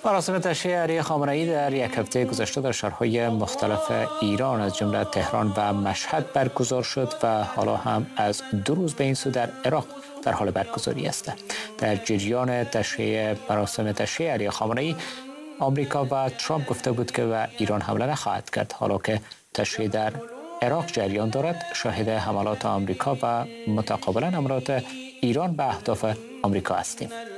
مراسم تشییع علی خامنه‌ای در یک هفته گذشته در شهرهای مختلف ایران از جمله تهران و مشهد برگزار شد و حالا هم از 2 روز به این سو در عراق در حال برگزاری است. در جریان مراسم تشییع علی خامنه‌ای آمریکا و ترامپ گفته بود که به ایران حمله نخواهد کرد. حالا که تشییع در عراق جریان دارد، شاهد حملات آمریکا و متقابلا حملات ایران به اهداف آمریکا هستیم.